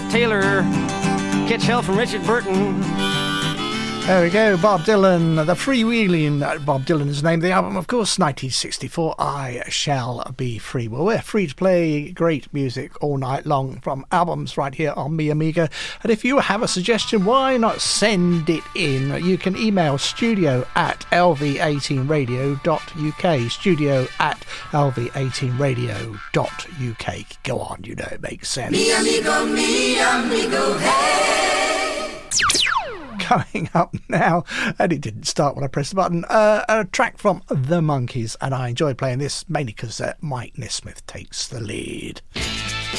Taylor, Catch Hell from Richard Burton. There we go, Bob Dylan, the freewheeling Bob Dylan is the name of the album, of course, 1964, I Shall Be Free. Well, we're free to play great music all night long from albums right here on Me Amiga. And if you have a suggestion, why not send it in? You can email studio@lv18radio.uk, studio@lv18radio.uk. Go on, you know it makes sense. Me amigo, hey! Coming up now, and it didn't start when I pressed the button, a track from The Monkees, and I enjoy playing this mainly because Mike Nesmith takes the lead.